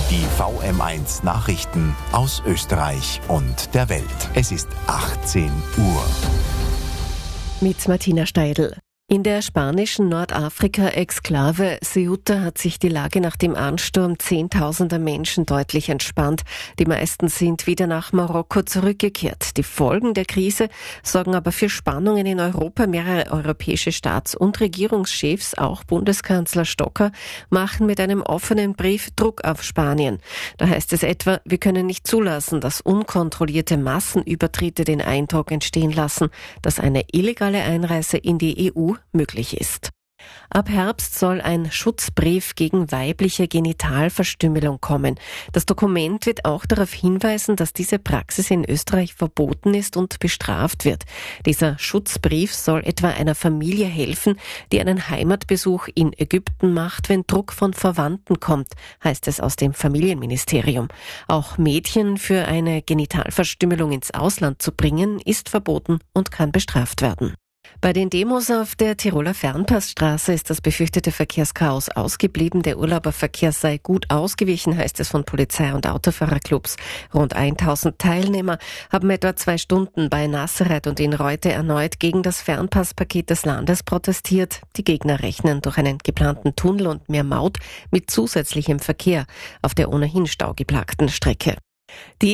Die VM1 Nachrichten aus Österreich und der Welt. Es ist 18 Uhr. Mit Martina Steidl. In der spanischen Nordafrika-Exklave Ceuta hat sich die Lage nach dem Ansturm zehntausender Menschen deutlich entspannt. Die meisten sind wieder nach Marokko zurückgekehrt. Die Folgen der Krise sorgen aber für Spannungen in Europa. Mehrere europäische Staats- und Regierungschefs, auch Bundeskanzler Stocker, machen mit einem offenen Brief Druck auf Spanien. Da heißt es etwa, wir können nicht zulassen, dass unkontrollierte Massenübertritte den Eindruck entstehen lassen, dass eine illegale Einreise in die EU möglich ist. Ab Herbst soll ein Schutzbrief gegen weibliche Genitalverstümmelung kommen. Das Dokument wird auch darauf hinweisen, dass diese Praxis in Österreich verboten ist und bestraft wird. Dieser Schutzbrief soll etwa einer Familie helfen, die einen Heimatbesuch in Ägypten macht, wenn Druck von Verwandten kommt, heißt es aus dem Familienministerium. Auch Mädchen für eine Genitalverstümmelung ins Ausland zu bringen, ist verboten und kann bestraft werden. Bei den Demos auf der Tiroler Fernpassstraße ist das befürchtete Verkehrschaos ausgeblieben. Der Urlauberverkehr sei gut ausgewichen, heißt es von Polizei- und Autofahrerclubs. Rund 1000 Teilnehmer haben etwa 2 Stunden bei Nazareth und in Reute erneut gegen das Fernpasspaket des Landes protestiert. Die Gegner rechnen durch einen geplanten Tunnel und mehr Maut mit zusätzlichem Verkehr auf der ohnehin staugeplagten Strecke. Die